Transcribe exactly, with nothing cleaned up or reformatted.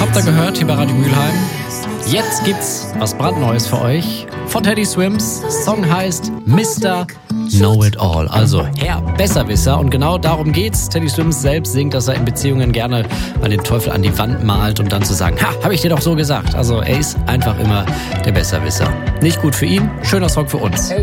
Habt ihr gehört hier bei Radio Mülheim? Jetzt gibt's was brandneues für euch von Teddy Swims. Song heißt Mister Know-It-All, also Herr Besserwisser. Und genau darum geht's. Teddy Swims selbst singt, dass er in Beziehungen gerne mal den Teufel an die Wand malt, um dann zu sagen, ha, hab ich dir doch so gesagt. Also er ist einfach immer der Besserwisser. Nicht gut für ihn, schöner Song für uns.